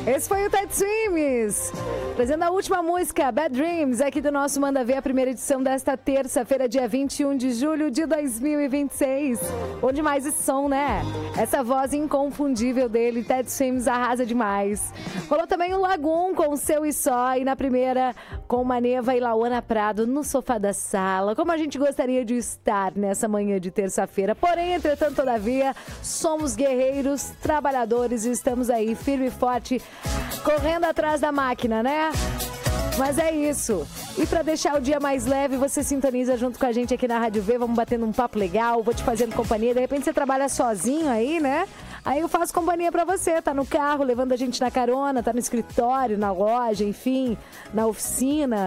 Esse foi o Ted Swims, trazendo a última música, Bad Dreams, aqui do nosso Manda Ver, a primeira edição desta terça-feira, dia 21 de julho de 2026. Bom demais esse som, né? Essa voz inconfundível dele, Ted Swims, arrasa demais. Rolou também o Lagoon com o Seu e Só, e na primeira com Maneva e Lauana Prado no sofá da sala. Como a gente gostaria de estar nessa manhã de terça-feira. Porém, entretanto, todavia, somos guerreiros, trabalhadores e estamos aí firme e forte, correndo atrás da máquina, né? Mas é isso. E para deixar o dia mais leve, você sintoniza junto com a gente aqui na Rádio V, vamos batendo um papo legal, vou te fazendo companhia. De repente você trabalha sozinho aí, né? Aí eu faço companhia pra você, tá no carro, levando a gente na carona, tá no escritório, na loja, enfim, na oficina.